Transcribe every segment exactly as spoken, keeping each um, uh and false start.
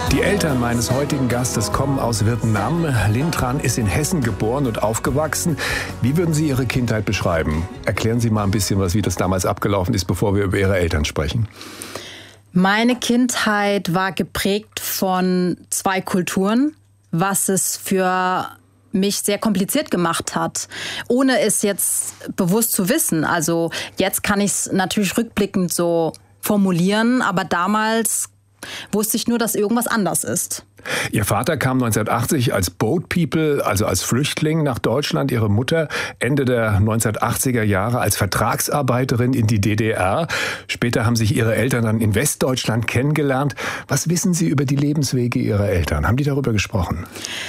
Die Eltern meines heutigen Gastes kommen aus Vietnam. Linh Tran ist in Hessen geboren und aufgewachsen. Wie würden Sie Ihre Kindheit beschreiben? Erklären Sie mal ein bisschen was, wie das damals abgelaufen ist, bevor wir über Ihre Eltern sprechen. Meine Kindheit war geprägt von zwei Kulturen, was es für mich sehr kompliziert gemacht hat, ohne es jetzt bewusst zu wissen. Also jetzt kann ich es natürlich rückblickend so formulieren, aber damals wusste ich nur, dass irgendwas anders ist. Ihr Vater kam neunzehnhundertachtzig als Boat People, also als Flüchtling nach Deutschland. Ihre Mutter Ende der neunzehnhundertachtziger Jahre als Vertragsarbeiterin in die D D R. Später haben sich Ihre Eltern dann in Westdeutschland kennengelernt. Was wissen Sie über die Lebenswege Ihrer Eltern? Haben die darüber gesprochen?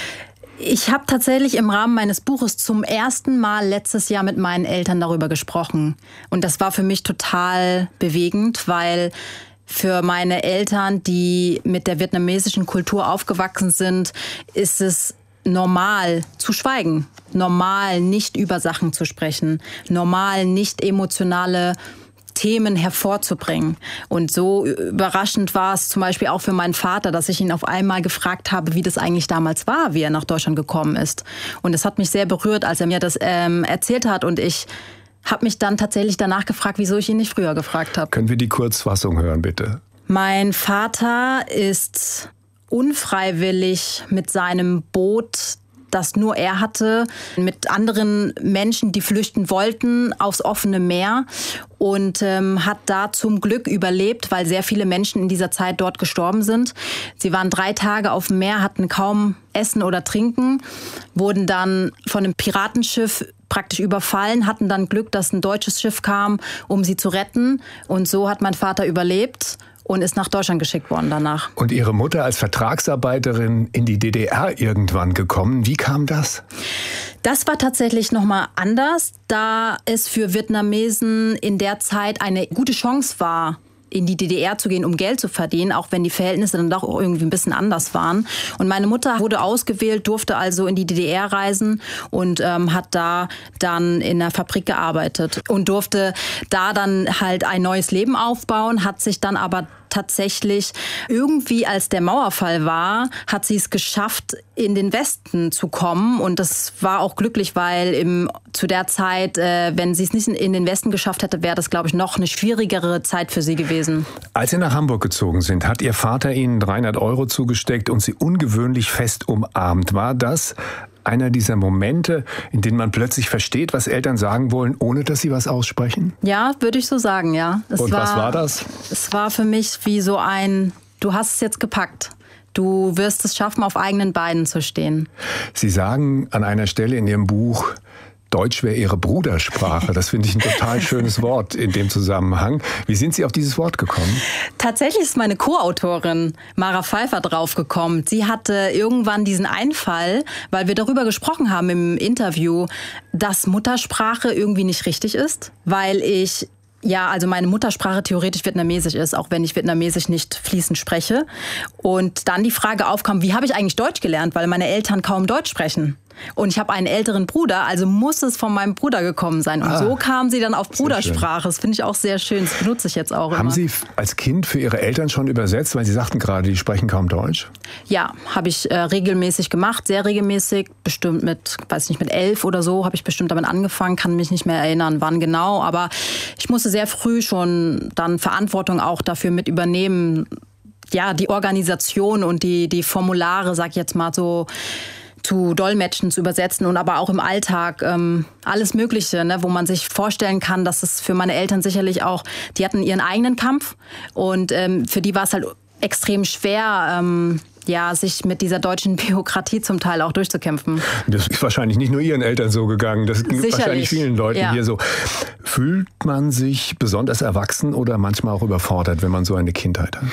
Ich habe tatsächlich im Rahmen meines Buches zum ersten Mal letztes Jahr mit meinen Eltern darüber gesprochen. Und das war für mich total bewegend, weil für meine Eltern, die mit der vietnamesischen Kultur aufgewachsen sind, ist es normal zu schweigen. Normal nicht über Sachen zu sprechen. Normal nicht emotionale Themen hervorzubringen. Und so überraschend war es zum Beispiel auch für meinen Vater, dass ich ihn auf einmal gefragt habe, wie das eigentlich damals war, wie er nach Deutschland gekommen ist. Und es hat mich sehr berührt, als er mir das ähm, erzählt hat. Und ich habe mich dann tatsächlich danach gefragt, wieso ich ihn nicht früher gefragt habe. Können wir die Kurzfassung hören, bitte? Mein Vater ist unfreiwillig mit seinem Boot, das nur er hatte, mit anderen Menschen, die flüchten wollten, aufs offene Meer und ähm, hat da zum Glück überlebt, weil sehr viele Menschen in dieser Zeit dort gestorben sind. Sie waren drei Tage auf dem Meer, hatten kaum Essen oder Trinken, wurden dann von einem Piratenschiff praktisch überfallen, hatten dann Glück, dass ein deutsches Schiff kam, um sie zu retten. Und so hat mein Vater überlebt und ist nach Deutschland geschickt worden danach. Und Ihre Mutter als Vertragsarbeiterin in die D D R irgendwann gekommen. Wie kam das? Das war tatsächlich nochmal anders, da es für Vietnamesen in der Zeit eine gute Chance war, in die D D R zu gehen, um Geld zu verdienen, auch wenn die Verhältnisse dann doch irgendwie ein bisschen anders waren. Und meine Mutter wurde ausgewählt, durfte also in die D D R reisen und ähm, hat da dann in der Fabrik gearbeitet und durfte da dann halt ein neues Leben aufbauen, hat sich dann aber tatsächlich irgendwie, als der Mauerfall war, hat sie es geschafft, in den Westen zu kommen. Und das war auch glücklich, weil im, zu der Zeit, äh, wenn sie es nicht in den Westen geschafft hätte, wäre das, glaube ich, noch eine schwierigere Zeit für sie gewesen. Als Sie nach Hamburg gezogen sind, hat Ihr Vater Ihnen dreihundert Euro zugesteckt und Sie ungewöhnlich fest umarmt. War das einer dieser Momente, in denen man plötzlich versteht, was Eltern sagen wollen, ohne dass sie was aussprechen? Ja, würde ich so sagen, ja. Es Und war, was war das? Es war für mich wie so ein, du hast es jetzt gepackt. Du wirst es schaffen, auf eigenen Beinen zu stehen. Sie sagen an einer Stelle in Ihrem Buch, Deutsch wäre Ihre Brudersprache. Das finde ich ein total schönes Wort in dem Zusammenhang. Wie sind Sie auf dieses Wort gekommen? Tatsächlich ist meine Co-Autorin Mara Pfeiffer draufgekommen. Sie hatte irgendwann diesen Einfall, weil wir darüber gesprochen haben im Interview, dass Muttersprache irgendwie nicht richtig ist, weil ich Ja, also meine Muttersprache theoretisch Vietnamesisch ist, auch wenn ich Vietnamesisch nicht fließend spreche. Und dann die Frage aufkam, wie habe ich eigentlich Deutsch gelernt, weil meine Eltern kaum Deutsch sprechen. Und ich habe einen älteren Bruder, also muss es von meinem Bruder gekommen sein. Und ah, so kam sie dann auf Brudersprache. Das finde ich auch sehr schön. Das benutze ich jetzt auch Haben immer. Sie als Kind für Ihre Eltern schon übersetzt? Weil Sie sagten gerade, die sprechen kaum Deutsch. Ja, habe ich äh, regelmäßig gemacht, sehr regelmäßig. Bestimmt mit, weiß nicht, mit elf oder so habe ich bestimmt damit angefangen. Kann mich nicht mehr erinnern, wann genau. Aber ich musste sehr früh schon dann Verantwortung auch dafür mit übernehmen. Ja, die Organisation und die, die Formulare, sag ich jetzt mal so, zu dolmetschen, zu übersetzen und aber auch im Alltag ähm, alles Mögliche, ne, wo man sich vorstellen kann, dass es für meine Eltern sicherlich auch, die hatten ihren eigenen Kampf und ähm, für die war es halt extrem schwer, ähm, ja, sich mit dieser deutschen Bürokratie zum Teil auch durchzukämpfen. Das ist wahrscheinlich nicht nur Ihren Eltern so gegangen, das geht sicherlich wahrscheinlich vielen Leuten ja. hier so. Fühlt man sich besonders erwachsen oder manchmal auch überfordert, wenn man so eine Kindheit hat?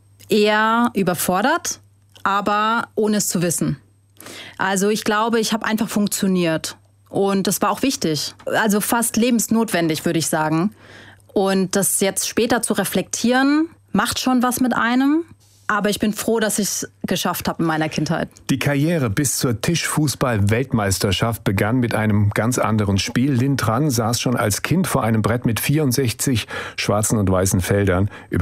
Eher überfordert, aber ohne es zu wissen. Also ich glaube, ich habe einfach funktioniert und das war auch wichtig. Also fast lebensnotwendig, würde ich sagen. Und das jetzt später zu reflektieren, macht schon was mit einem. Aber ich bin froh, dass ich es geschafft habe in meiner Kindheit. Die Karriere bis zur Tischfußball-Weltmeisterschaft begann mit einem ganz anderen Spiel. Linh Tran saß schon als Kind vor einem Brett mit vierundsechzig schwarzen und weißen Feldern.